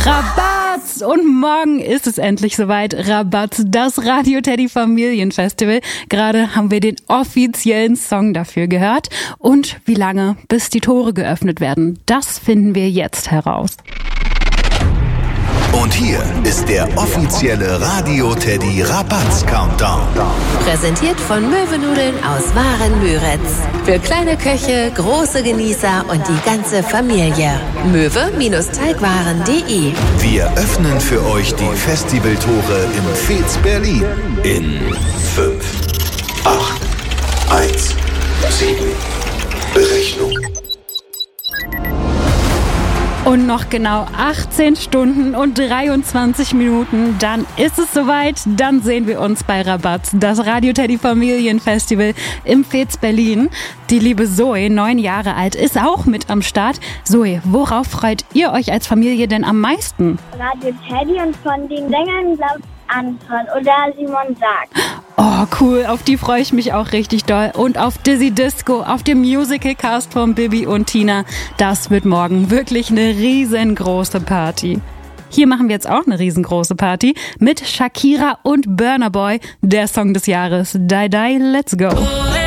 Rabatz! Und morgen ist es endlich soweit. Rabatz, das Radio Teddy Familienfestival. Gerade haben wir den offiziellen Song dafür gehört. Und wie lange, bis die Tore geöffnet werden, das finden wir jetzt heraus. Und hier ist der offizielle Radio Teddy Rabatz Countdown. Präsentiert von Möwenudeln aus Waren-Müritz. Für kleine Köche, große Genießer und die ganze Familie. Möwe-Teigwaren.de. Wir öffnen für euch die Festivaltore im Fez Berlin. In 5, 8, 1, 7. Berechnung. Und noch genau 18 Stunden und 23 Minuten, dann ist es soweit, dann sehen wir uns bei Rabatz, das Radio Teddy Familienfestival im Fez Berlin. Die liebe Zoe, 9 Jahre alt, ist auch mit am Start. Zoe, worauf freut ihr euch als Familie denn am meisten? Radio Teddy und von den Sängern laut Anton oder Simon Sagt. Oh, cool, auf die freue ich mich auch richtig doll. Und auf Dizzy Disco, auf dem Musical-Cast von Bibi und Tina. Das wird morgen wirklich eine riesengroße Party. Hier machen wir jetzt auch eine riesengroße Party mit Shakira und Burna Boy, der Song des Jahres. Die Die, let's go.